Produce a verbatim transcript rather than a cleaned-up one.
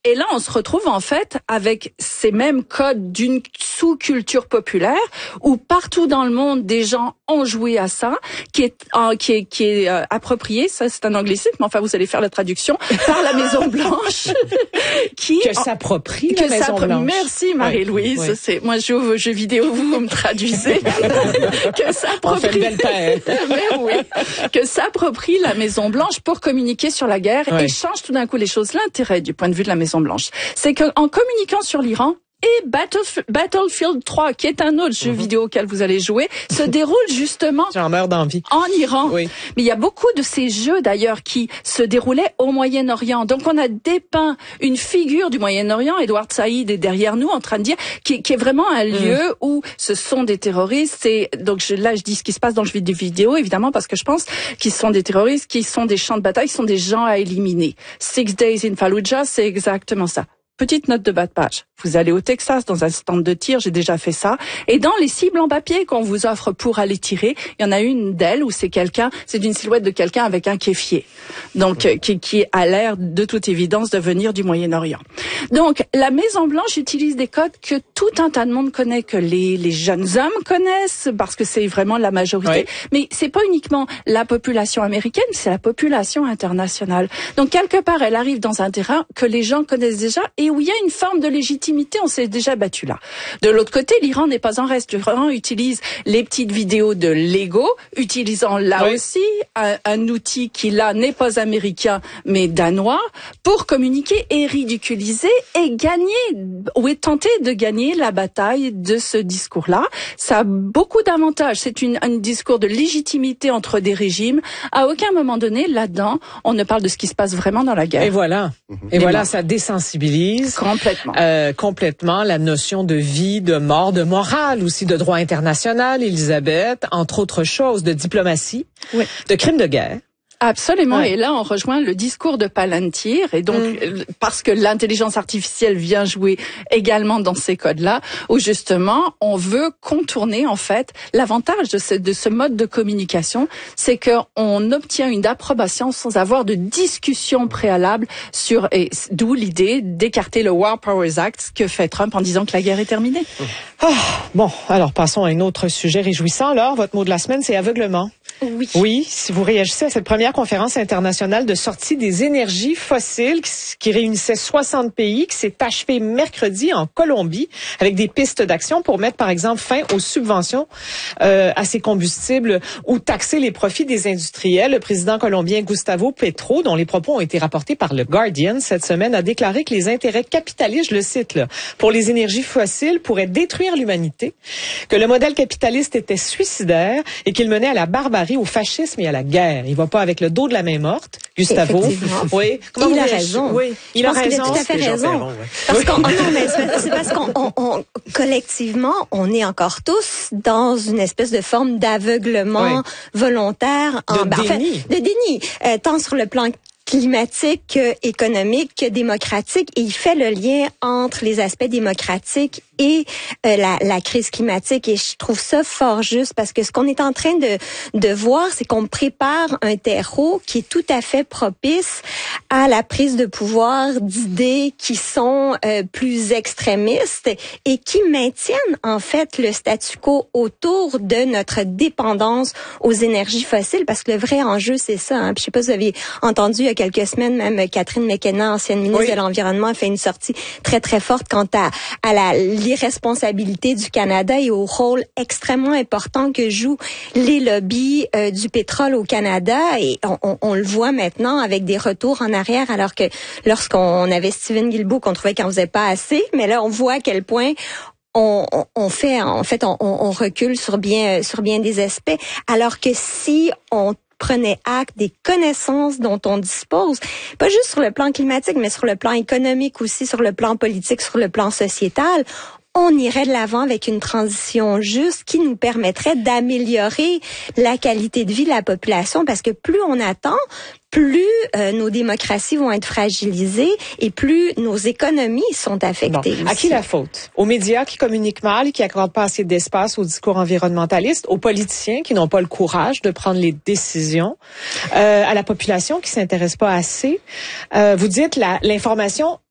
Et là, on se retrouve en fait avec ces mêmes codes d'une sous-culture populaire où partout dans le monde, des gens ont joué à ça, qui est euh, qui est qui est euh, approprié. Ça, c'est un anglicisme. Mais enfin, vous allez faire la traduction par la Maison Blanche, qui que s'approprie la Maison Blanche. Merci Marie-Louise. Oui, oui. C'est moi, je joue aux jeux vidéo, vous, vous me traduisez. que s'approprie. On fait une belle paire. Mais oui, que s'approprie la Maison Blanche pour communiquer sur la guerre oui. et change tout d'un coup les choses. L'intérêt du point de vue de la Maison Blanche, c'est qu'en communiquant sur l'Iran, et Battlef- Battlefield trois, qui est un autre jeu mm-hmm. vidéo auquel vous allez jouer, se déroule justement J'en meurs d'envie. en Iran. Oui. Mais il y a beaucoup de ces jeux d'ailleurs qui se déroulaient au Moyen-Orient. Donc on a dépeint une figure du Moyen-Orient, Edward Saïd est derrière nous en train de dire, qui, qui est vraiment un lieu mm. où ce sont des terroristes. Et donc je, là je dis ce qui se passe dans le jeu vidéo évidemment parce que je pense qu'ils sont des terroristes, qui sont des champs de bataille, qui sont des gens à éliminer. Six Days in Fallujah, c'est exactement ça. Petite note de bas de page. Vous allez au Texas dans un stand de tir, j'ai déjà fait ça. Et dans les cibles en papier qu'on vous offre pour aller tirer, il y en a une d'elles où c'est quelqu'un, c'est d'une silhouette de quelqu'un avec un kéfier. Donc, euh, qui, qui a l'air de toute évidence de venir du Moyen-Orient. Donc, la Maison Blanche utilise des codes que tout un tas de monde connaît, que les, les jeunes hommes connaissent, parce que c'est vraiment la majorité. Oui. Mais c'est pas uniquement la population américaine, c'est la population internationale. Donc, quelque part, elle arrive dans un terrain que les gens connaissent déjà et où il y a une forme de légitimité, on s'est déjà battu là. De l'autre côté, l'Iran n'est pas en reste. L'Iran utilise les petites vidéos de Lego, utilisant là oui. aussi un, un outil qui là n'est pas américain mais danois, pour communiquer et ridiculiser et gagner, ou est tenté de gagner la bataille de ce discours-là. Ça a beaucoup d'avantages. C'est une, un discours de légitimité entre des régimes. À aucun moment donné, là-dedans, on ne parle de ce qui se passe vraiment dans la guerre. Et voilà. Et, et voilà, ça désensibilise. Complètement. Euh, complètement la notion de vie, de mort, de morale aussi, de droit international, Elisabeth, entre autres choses, de diplomatie, oui. de crimes de guerre. Absolument. Ouais. Et là, on rejoint le discours de Palantir. Et donc, mm. parce que l'intelligence artificielle vient jouer également dans ces codes-là, où justement, on veut contourner, en fait, l'avantage de ce, de ce mode de communication, c'est qu'on obtient une approbation sans avoir de discussion préalable sur, et d'où l'idée d'écarter le War Powers Act que fait Trump en disant que la guerre est terminée. Ah, bon, alors passons à un autre sujet réjouissant. Alors, votre mot de la semaine, c'est aveuglement. Oui. Oui, si vous réagissez à cette première conférence internationale de sortie des énergies fossiles qui réunissait soixante pays, qui s'est achevée mercredi en Colombie avec des pistes d'action pour mettre, par exemple, fin aux subventions euh, à ces combustibles ou taxer les profits des industriels. Le président colombien Gustavo Petro, dont les propos ont été rapportés par le Guardian cette semaine, a déclaré que les intérêts capitalistes, je le cite là, pour les énergies fossiles pourraient détruire l'humanité, que le modèle capitaliste était suicidaire et qu'il menait à la barbarie, au fascisme et à la guerre. Il va pas avec le dos de la main morte, Gustavo. Oui. Comment il a raison. Oui. Il a raison. Il a tout à fait raison. Perron, ouais. Parce qu'on, non, mais c'est parce qu'on, on, on, collectivement, on est encore tous dans une espèce de forme d'aveuglement oui. volontaire. En, de ben, déni. En fait, de déni. Euh, tant sur le plan climatique, économique, que démocratique, et il fait le lien entre les aspects démocratiques et euh, la, la crise climatique, et je trouve ça fort juste parce que ce qu'on est en train de, de voir, c'est qu'on prépare un terreau qui est tout à fait propice à la prise de pouvoir d'idées qui sont euh, plus extrémistes et qui maintiennent en fait le statu quo autour de notre dépendance aux énergies fossiles, parce que le vrai enjeu, c'est ça. Hein. Puis, je sais pas si vous avez entendu il y a quelques semaines, même Catherine McKenna, ancienne ministre oui. de l'Environnement, a fait une sortie très, très forte quant à, à la l'irresponsabilité du Canada et au rôle extrêmement important que jouent les lobbies euh, du pétrole au Canada. Et on, on, on le voit maintenant avec des retours en arrière, alors que lorsqu'on avait Stephen Guilbeault, qu'on trouvait qu'on faisait pas assez, mais là, on voit à quel point On, on, on fait, en fait, on, on recule sur bien, sur bien des aspects, alors que si on prenait acte des connaissances dont on dispose, pas juste sur le plan climatique, mais sur le plan économique aussi, sur le plan politique, sur le plan sociétal, on irait de l'avant avec une transition juste qui nous permettrait d'améliorer la qualité de vie de la population, parce que plus on attend, plus euh, nos démocraties vont être fragilisées et plus nos économies sont affectées. Bon. À qui la faute? Aux médias qui communiquent mal, qui accordent pas assez d'espace au discours environnementaliste, aux politiciens qui n'ont pas le courage de prendre les décisions, euh, à la population qui s'intéresse pas assez. Euh, vous dites la, l'information